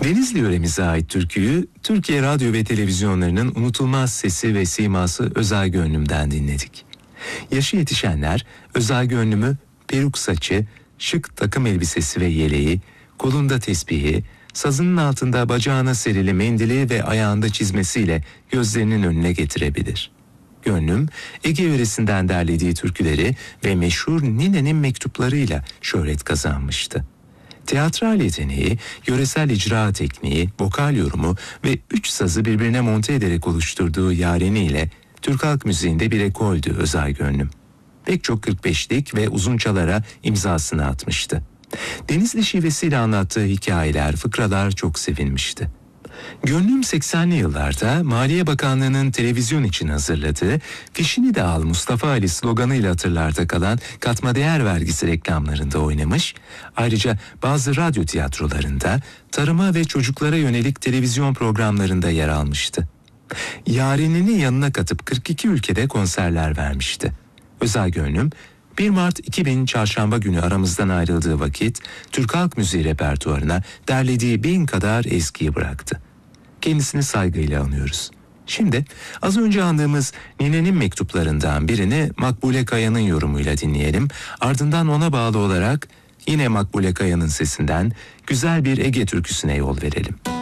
Denizli yöremize ait türküyü Türkiye radyo ve televizyonlarının unutulmaz sesi ve siması Özay Gönlüm'den dinledik. Yaşı yetişenler Özay Gönlüm'ü peruk saçı, şık takım elbisesi ve yeleği, kolunda tesbihi, sazının altında bacağına serili mendili ve ayağında çizmesiyle gözlerinin önüne getirebilir. Gönlüm, Ege yöresinden derlediği türküleri ve meşhur Nine'nin mektuplarıyla şöhret kazanmıştı. Tiyatral yeteneği, yöresel icra tekniği, vokal yorumu ve 3 sazı birbirine monte ederek oluşturduğu yareniyle Türk halk müziğinde bir ekoldü Özay Gönlüm. Pek çok 45'lik ve uzunçalara imzasını atmıştı. Denizli şivesiyle anlattığı hikayeler, fıkralar çok sevilmişti. Gönlüm 80'li yıllarda Maliye Bakanlığı'nın televizyon için hazırladığı "Fişini de al Mustafa Ali" sloganıyla hatırlarda kalan katma değer vergisi reklamlarında oynamış, ayrıca bazı radyo tiyatrolarında, tarıma ve çocuklara yönelik televizyon programlarında yer almıştı. Yarenini yanına katıp 42 ülkede konserler vermişti. Özay Gönlüm, 1 Mart 2000 çarşamba günü aramızdan ayrıldığı vakit Türk halk müziği repertuarına derlediği 1000 kadar ezgiyi bıraktı. Kendisini saygıyla anıyoruz. Şimdi az önce andığımız Nine'nin mektuplarından birini Makbule Kaya'nın yorumuyla dinleyelim. Ardından ona bağlı olarak yine Makbule Kaya'nın sesinden güzel bir Ege türküsüne yol verelim.